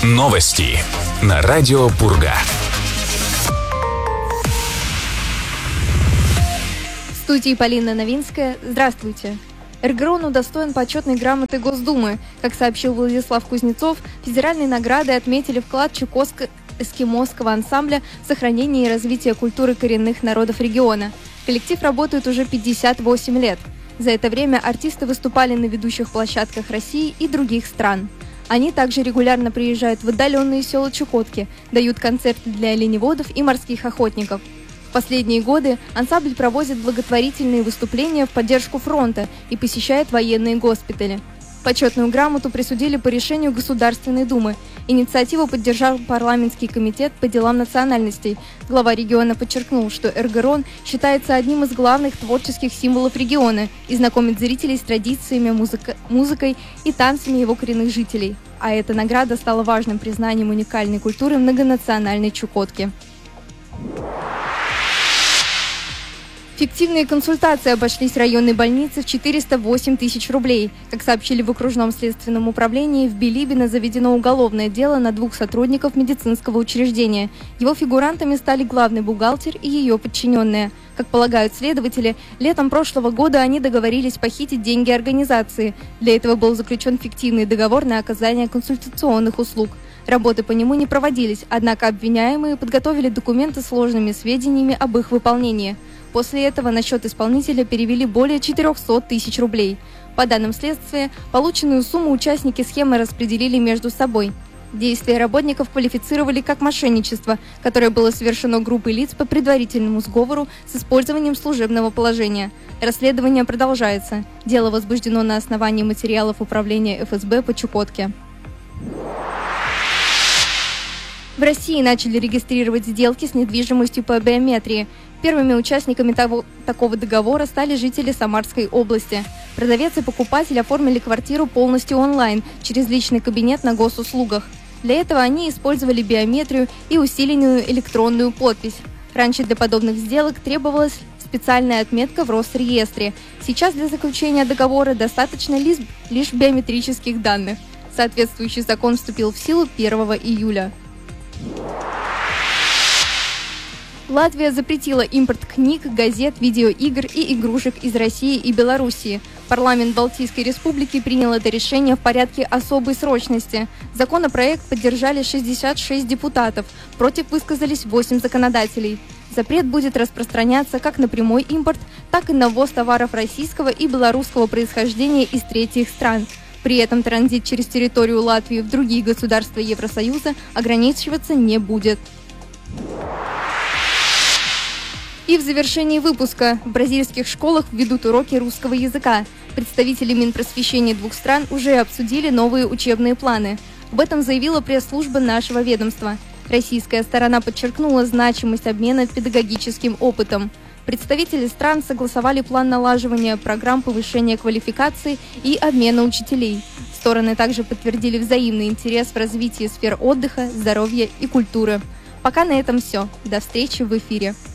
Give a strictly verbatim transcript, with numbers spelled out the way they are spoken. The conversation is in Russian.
Новости на радио Пурга. В студии Полина Новинская. Здравствуйте. Эргерон удостоен почетной грамоты Госдумы. Как сообщил Владислав Кузнецов, федеральной наградой отметили вклад Чукотско-эскимосского ансамбля в сохранение и развитие культуры коренных народов региона. Коллектив работает уже пятьдесят восемь лет. За это время артисты выступали на ведущих площадках России и других стран. Они также регулярно приезжают в отдаленные села Чукотки, дают концерты для оленеводов и морских охотников. В последние годы ансамбль проводит благотворительные выступления в поддержку фронта и посещает военные госпитали. Почетную грамоту присудили по решению Государственной Думы. Инициативу поддержал парламентский комитет по делам национальностей. Глава региона подчеркнул, что Эргерон считается одним из главных творческих символов региона и знакомит зрителей с традициями, музыка, музыкой и танцами его коренных жителей. А эта награда стала важным признанием уникальной культуры многонациональной Чукотки. Фиктивные консультации обошлись районной больнице в четыреста восемь тысяч рублей. Как сообщили в окружном следственном управлении, в Билибино заведено уголовное дело на двух сотрудников медицинского учреждения. Его фигурантами стали главный бухгалтер и ее подчиненные. Как полагают следователи, летом прошлого года они договорились похитить деньги организации. Для этого был заключен фиктивный договор на оказание консультационных услуг. Работы по нему не проводились, однако обвиняемые подготовили документы с сложными сведениями об их выполнении. После этого на счет исполнителя перевели более четырехсот тысяч рублей. По данным следствия, полученную сумму участники схемы распределили между собой. Действия работников квалифицировали как мошенничество, которое было совершено группой лиц по предварительному сговору с использованием служебного положения. Расследование продолжается. Дело возбуждено на основании материалов Управления эф эс бэ по Чукотке. В России начали регистрировать сделки с недвижимостью по биометрии. Первыми участниками того, такого договора стали жители Самарской области. Продавец и покупатель оформили квартиру полностью онлайн, через личный кабинет на госуслугах. Для этого они использовали биометрию и усиленную электронную подпись. Раньше для подобных сделок требовалась специальная отметка в Росреестре. Сейчас для заключения договора достаточно лишь, лишь биометрических данных. Соответствующий закон вступил в силу первого июля. Латвия запретила импорт книг, газет, видеоигр и игрушек из России и Белоруссии. Парламент Балтийской республики принял это решение в порядке особой срочности. Законопроект поддержали шестьдесят шесть депутатов, против высказались восемь законодателей. Запрет будет распространяться как на прямой импорт, так и на ввоз товаров российского и белорусского происхождения из третьих стран. При этом транзит через территорию Латвии в другие государства Евросоюза ограничиваться не будет. И в завершении выпуска в бразильских школах ведут уроки русского языка. Представители Минпросвещения двух стран уже обсудили новые учебные планы. Об этом заявила пресс-служба нашего ведомства. Российская сторона подчеркнула значимость обмена педагогическим опытом. Представители стран согласовали план налаживания программ повышения квалификации и обмена учителей. Стороны также подтвердили взаимный интерес в развитии сфер отдыха, здоровья и культуры. Пока на этом все. До встречи в эфире.